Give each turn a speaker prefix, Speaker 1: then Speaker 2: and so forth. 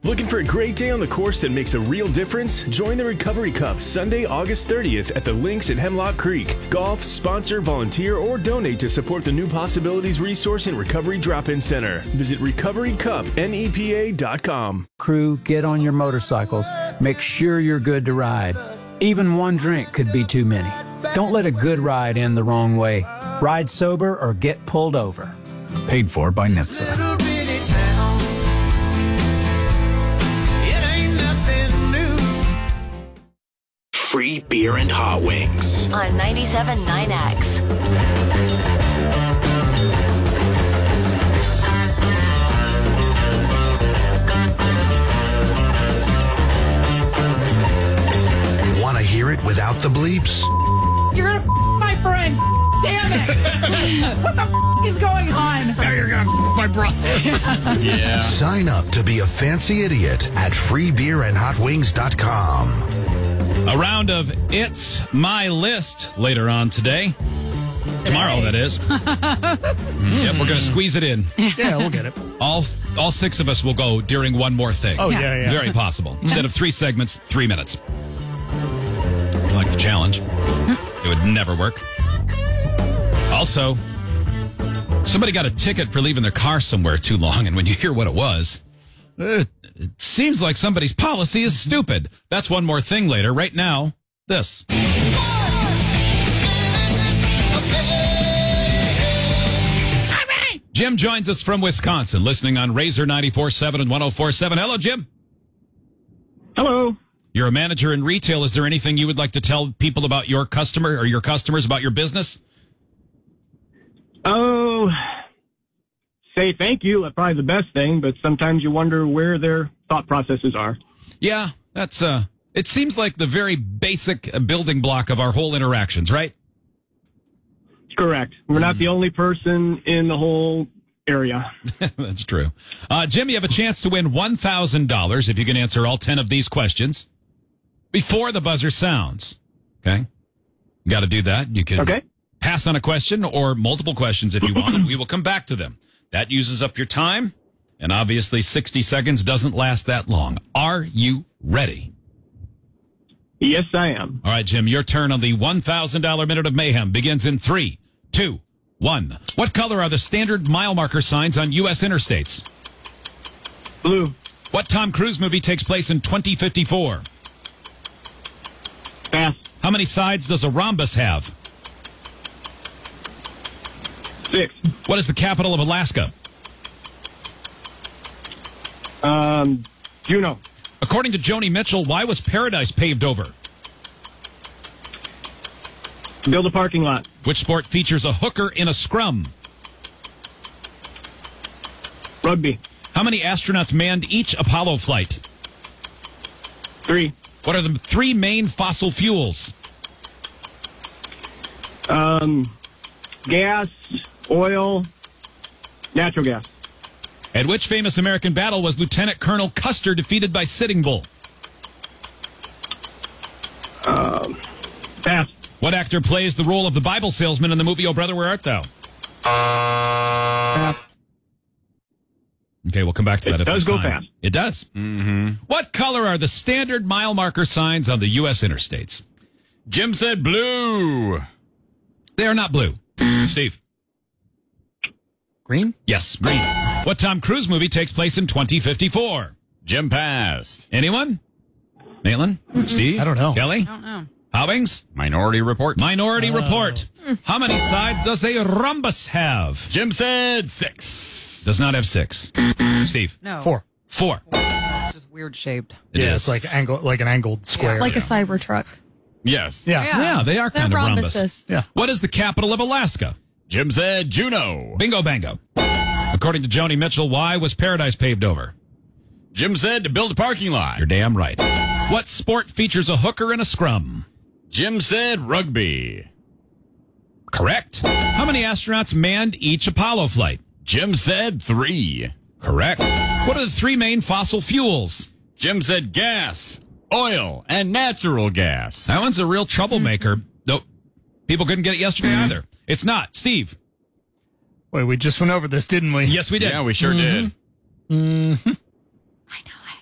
Speaker 1: Looking for a great day on the course that makes a real difference? Join the Recovery Cup Sunday, August 30th at the Links at Hemlock Creek. Golf, sponsor, volunteer, or donate to support the New Possibilities Resource and Recovery Drop-In Center. Visit recoverycupnepa.com.
Speaker 2: Crew, get on your motorcycles. Make sure you're good to ride. Even one drink could be too many. Don't let a good ride end the wrong way. Ride sober or get pulled over. Paid for by NHTSA.
Speaker 3: Free beer and hot wings
Speaker 4: on 97.9X.
Speaker 3: Want to hear it without the bleeps?
Speaker 5: You're gonna my friend. Damn it! What the is going on?
Speaker 6: Now you're gonna my brother. Yeah.
Speaker 3: Sign up to be a fancy idiot at freebeerandhotwings.com.
Speaker 6: A round of It's My List later on today. Tomorrow, that is. Yep, we're going to squeeze it in.
Speaker 7: Yeah, we'll get it.
Speaker 6: All six of us will go during one more thing.
Speaker 7: Oh, yeah.
Speaker 6: Very possible. Instead of 3 segments, 3 minutes. I like the challenge. It would never work. Also, somebody got a ticket for leaving their car somewhere too long, and when you hear what it was, it seems like somebody's policy is stupid. That's one more thing later. Right now, this. Jim joins us from Wisconsin, listening on Razor 94.7 and 104.7. Hello, Jim.
Speaker 8: Hello.
Speaker 6: You're a manager in retail. Is there anything you would like to tell people about your customer or your customers about your business?
Speaker 8: Oh, say thank you. That's probably the best thing, but sometimes you wonder where their thought processes are.
Speaker 6: Yeah, that's it seems like the very basic building block of our whole interactions, right?
Speaker 8: Correct. We're not the only person in the whole area.
Speaker 6: That's true. Jim, you have a chance to win $1,000 if you can answer all 10 of these questions before the buzzer sounds. Okay? You got to do that. You can pass on a question or multiple questions if you want, and we will come back to them. That uses up your time, and obviously 60 seconds doesn't last that long. Are you ready?
Speaker 8: Yes, I am.
Speaker 6: All right, Jim, your turn on the $1,000 Minute of Mayhem begins in 3, 2, 1. What color are the standard mile marker signs on U.S. interstates?
Speaker 8: Blue.
Speaker 6: What Tom Cruise movie takes place in 2054?
Speaker 8: Pass.
Speaker 6: How many sides does a rhombus have?
Speaker 8: 6.
Speaker 6: What is the capital of Alaska?
Speaker 8: Juneau.
Speaker 6: According to Joni Mitchell, why was Paradise paved over?
Speaker 8: Build a parking lot.
Speaker 6: Which sport features a hooker in a scrum?
Speaker 8: Rugby.
Speaker 6: How many astronauts manned each Apollo flight?
Speaker 8: 3.
Speaker 6: What are the 3 main fossil fuels?
Speaker 8: Gas, oil, natural gas.
Speaker 6: At which famous American battle was Lieutenant Colonel Custer defeated by Sitting Bull?
Speaker 8: Pass.
Speaker 6: What actor plays the role of the Bible salesman in the movie Oh Brother, Where Art Thou?
Speaker 8: Pass.
Speaker 6: Okay, we'll come back to that.
Speaker 8: It does go fast.
Speaker 6: It does. Mm-hmm. What color are the standard mile marker signs on the U.S. interstates?
Speaker 9: Jim said blue.
Speaker 6: They are not blue. Steve.
Speaker 7: Green?
Speaker 6: Yes, green. What Tom Cruise movie takes place in 2054?
Speaker 9: Jim passed.
Speaker 6: Anyone? Maitland? Steve?
Speaker 7: I don't know.
Speaker 6: Kelly?
Speaker 5: I don't know.
Speaker 6: Hobbings?
Speaker 9: Minority Report.
Speaker 6: Minority Report. How many sides does a rhombus have?
Speaker 9: Jim said 6.
Speaker 6: Does not have 6. Steve?
Speaker 5: No.
Speaker 7: 4.
Speaker 6: 4.
Speaker 5: It's just weird shaped.
Speaker 6: It is.
Speaker 7: It's like an angled square.
Speaker 10: Like a Cybertruck.
Speaker 9: Yes.
Speaker 7: Yeah.
Speaker 6: Yeah, they are
Speaker 10: They're
Speaker 6: kind of rhombus.
Speaker 10: rhombuses.
Speaker 7: Yeah.
Speaker 6: What is the capital of Alaska?
Speaker 9: Jim said Juneau.
Speaker 6: Bingo bango. According to Joni Mitchell, why was Paradise paved over?
Speaker 9: Jim said to build a parking lot.
Speaker 6: You're damn right. What sport features a hooker and a scrum?
Speaker 9: Jim said rugby.
Speaker 6: Correct. How many astronauts manned each Apollo flight?
Speaker 9: Jim said 3.
Speaker 6: Correct. What are the 3 main fossil fuels?
Speaker 9: Jim said gas, oil, and natural gas.
Speaker 6: That one's a real troublemaker. Though people couldn't get it yesterday either. It's not. Steve.
Speaker 7: Wait, we just went over this, didn't we?
Speaker 6: Yes, we did.
Speaker 9: Yeah, we sure did.
Speaker 7: Mm-hmm.